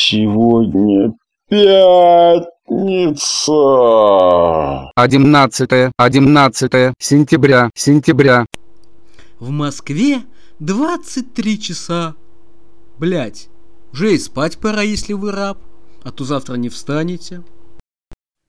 Сегодня пятница. 11 сентября. В Москве 23 часа. Блять, уже и спать пора, если вы раб, а то завтра не встанете.